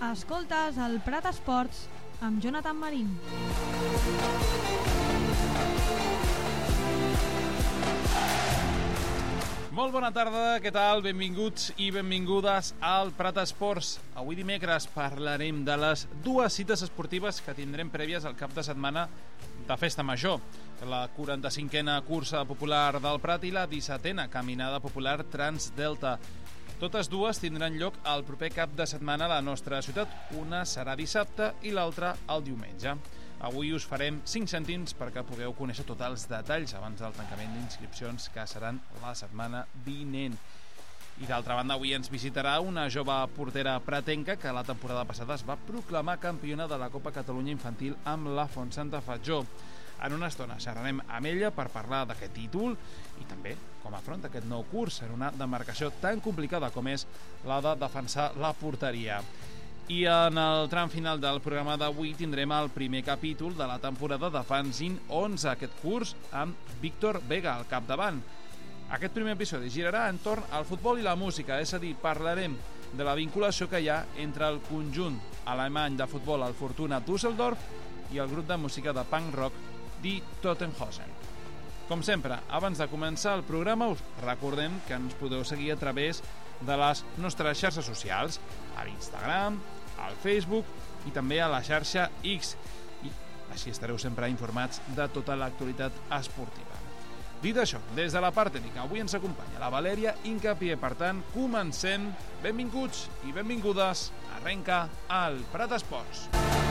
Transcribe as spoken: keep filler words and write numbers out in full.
Escoltes el Prat Esports amb Jonathan Marín. Molt bona tarda, què tal? Benvinguts i benvingudes al Prat Esports. Avui dimecres parlarem de les dues cites esportives que tindrem prèvies al cap de setmana de Festa Major, la quaranta-cinquena cursa popular del Prat i la dissetena caminada popular Transdelta. Totes dues tindran lloc el proper cap de setmana a la nostra ciutat. Una serà dissabte i l'altra el diumenge. Avui us farem cinc cèntims perquè pugueu conèixer tots els detalls abans del tancament d'inscripcions que seran la setmana vinent. I d'altra banda, avui ens visitarà una jove portera pratenca que la temporada passada es va proclamar campiona de la Copa Catalunya Infantil amb la Fontsanta Fatjó. En una estona xerrarem amb ella per parlar d'aquest títol i també com afronta aquest nou curs en una demarcació tan complicada com és la de defensar la porteria. I en el tram final del programa d'avui tindrem el primer capítol de la temporada de Fanzine onze, aquest curs amb Víctor Vega al capdavant. Aquest primer episodi girarà entorn al futbol i la música, és a dir, parlarem de la vinculació que hi ha entre el conjunt alemany de futbol, el Fortuna Düsseldorf, i el grup de música de punk rock Die Totenhausen. Com sempre, abans de començar el programa, us recordem que ens podeu seguir a través de les nostres xarxes socials, a l'Instagram, al Facebook i també a la xarxa X. I així estareu sempre informats de tota l'actualitat esportiva. Dit això, des de la part tècnica, avui ens acompanya la Valèria Incapié. Per tant, comencem. Benvinguts i benvingudes. Arrenca el Prat Esports.